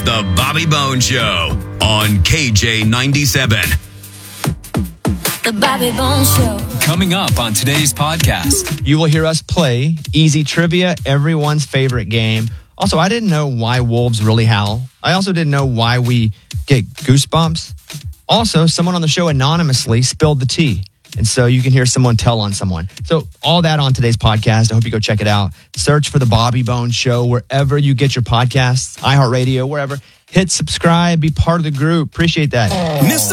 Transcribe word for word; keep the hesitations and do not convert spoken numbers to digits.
the Bobby Bones Show on K J ninety-seven. The Bobby Bones Show. Coming up on today's podcast. You will hear us play Easy Trivia, everyone's favorite game. Also, I didn't know why wolves really howl. I also didn't know why we get goosebumps. Also, someone on the show anonymously spilled the tea. And so you can hear someone tell on someone. So all that on today's podcast. I hope you go check it out. Search for the Bobby Bones Show wherever you get your podcasts, iHeartRadio, wherever. Hit subscribe, be part of the group. Appreciate that. Miss the